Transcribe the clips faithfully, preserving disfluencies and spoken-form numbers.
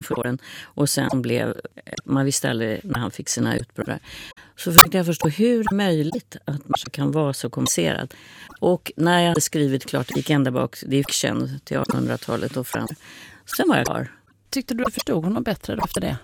för åren. Och sen blev, man visste aldrig när han fick sina utbrott. Så försökte jag förstå hur det är möjligt att man kan vara så komplicerad. Och när jag hade skrivit klart, gick ända bak, det gick känd till artonhundratalet och fram. Sen var jag klar. Tyckte du förstod honom bättre efter det?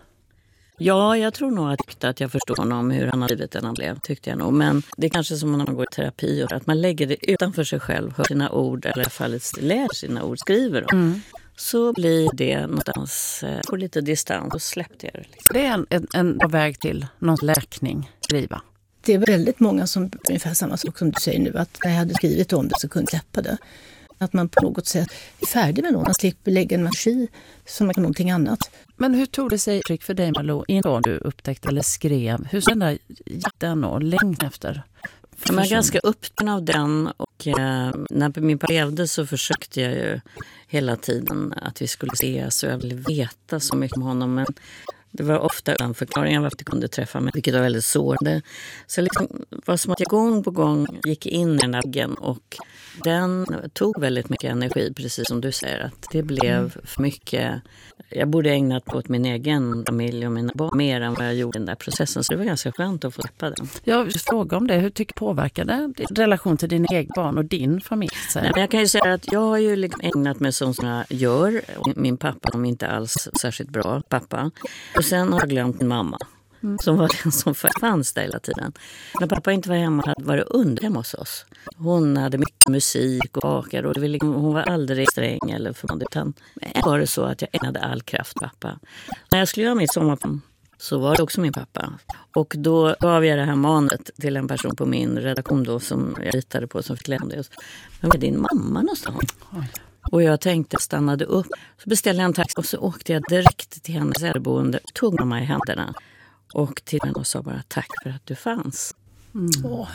Ja, jag tror nog att, att jag förstod honom hur han hade blivit än han blev, tyckte jag nog. Men det är kanske som när man går i terapi, och att man lägger det utanför sig själv, hör sina ord, eller i alla fall lär sina ord, skriver dem. Mm. Så blir det någonstans, får lite distans, och släppte jag det. Liksom. Det är en, en, en väg till någon läkning, skriva. Det är väldigt många som, ungefär samma sak som du säger nu, att när jag hade skrivit om det så kunde jag släppa det. Att man på något sätt är färdig med någon, man slipper lägga en maskin som är någonting annat. Men hur tog det sig för dig, Malou, innan du upptäckte eller skrev? Hur kände hjärtan och längd efter? Jag var ganska öppen av den, och eh, när min pappa levde så försökte jag ju hela tiden att vi skulle ses, och jag ville veta så mycket om honom, men det var ofta en förklaring varför jag kunde träffa mig, vilket var väldigt sårande. Så liksom, det var som att jag gång på gång gick in i den här väggen, och den tog väldigt mycket energi, precis som du säger. Att det blev för mycket. Jag borde ägnat på åt min egen familj och mina barn mer än vad jag gjorde i den där processen. Så det var ganska skönt att få släppa den. Jag vill fråga om det. Hur tycker påverkade din relation till dina egna barn och din familj? Nej, men jag kan ju säga att jag har ju liksom ägnat mig som jag gör. Min pappa, som inte alls särskilt bra pappa. Och sen har jag glömt min mamma. Mm. Som var den som fanns där hela tiden. När pappa inte var hemma var det under hemma hos oss. Hon hade mycket musik och bakade, och det var liksom, hon var aldrig sträng eller förmådd. Utan var det så att jag ägnade all kraft pappa. När jag skulle göra mitt sommarplan så var det också min pappa. Och då gav jag det här manet till en person på min redaktion då, som jag litade på, som fick lämna det. Men var din mamma någonstans? Och jag tänkte, stannade upp. Så beställde jag en taxi och så åkte jag direkt till hennes äldreboende. Tog mamma i händerna och till henne och sa bara tack för att du fanns. Mm. Åh,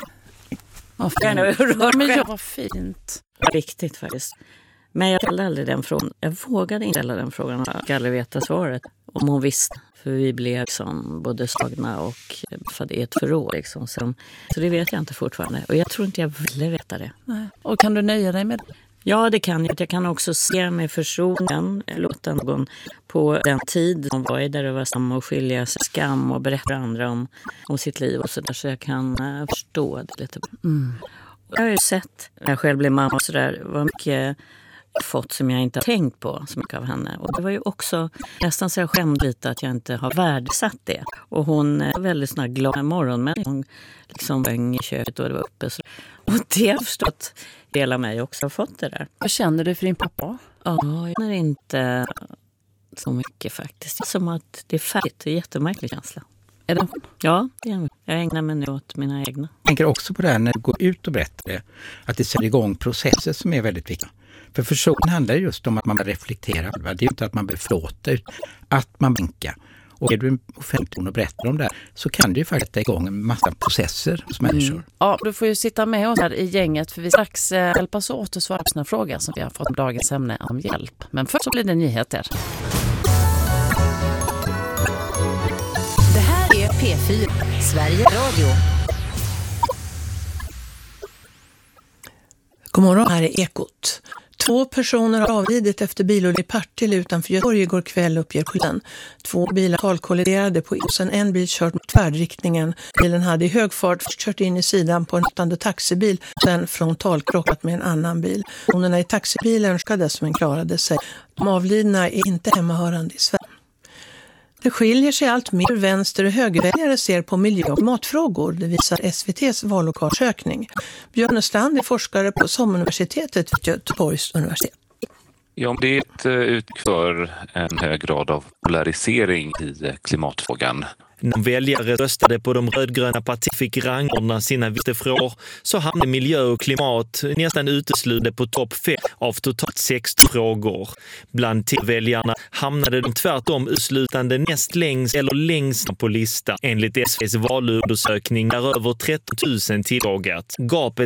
vad fint. Ja, men jag var fint. Riktigt faktiskt. Men jag ställde aldrig den frågan. Jag vågade inte ställa den frågan. Jag fick aldrig veta svaret. Om hon visste. För vi blev liksom både slagna och för ett förråd. Liksom. Så, så det vet jag inte fortfarande. Och jag tror inte jag ville veta det. Nej. Och kan du nöja dig med det? Ja, det kan jag. Jag kan också se med försonen, låta någon på den tid som var i där det var samma och skilja sig, skam och berätta andra om, om sitt liv och så där, så jag kan uh, förstå det lite. Mm. Jag har ju sett när jag själv blev mamma och så där, vad mycket jag fått som jag inte har tänkt på så mycket av henne. Och det var ju också nästan så jag skämde lite att jag inte har värdesatt det. Och hon är väldigt snart glad en morgon, men hon liksom böng i köket och det var uppe. Så. Och det har jag förstått hela mig också har fått det där. Vad känner du för din pappa? Ja, jag känner inte så mycket faktiskt. Det är som att det är färdigt. Det är en jättemärklig känsla. Är det? Ja, det är. Jag ägnar mig nu åt mina egna. Jag tänker också på det här när du går ut och berättar det. Att det sätter igång processer som är väldigt viktiga. För försoning handlar just om att man reflekterar. Det är ju inte att man beflåter, utan att man bänkar. Och är du en offentlig och berättar om det här, så kan du ju faktiskt ta igång en massa processer hos människor. Mm. Ja, du får ju sitta med oss här i gänget, för vi strax eh, hjälpas åt och svara på sina frågor som vi har fått om dagens ämne om hjälp. Men först så blir det nyheter. Det här är P fyra, Sverige Radio. God morgon, här är Ekot. Två personer har avlidit efter bilolycka i Partille utanför Göteborg igår kväll, uppger polisen. Två bilar talkolliderade på och sen en bil kört mot färdriktningen. Bilen hade i hög fart kört in i sidan på en åttande taxibil, sen frontalkrockat med en annan bil. Personerna i taxibilen skadades men klarade sig. De avlidna är inte hemmahörande i Sverige. Det skiljer sig allt mer vänster- och högerväljare ser på miljö- och matfrågor, det visar S V T:s vallokalsökning. Björn Östrand är forskare på Sommaruniversitetet vid Göteborgs universitet. Ja, det är ett uttryck för en hög grad av polarisering i klimatfrågan. När väljare röstade på de rödgröna partier fick rangordna sina viktiga frågor, så hamnade miljö och klimat nästan uteslutande på topp fem av totalt sexton frågor. Bland tillväljarna hamnade de tvärtom uteslutande näst längst eller längst på listan. Enligt S V:s valundersökning är över tretton tusen tillfrågat. Gapet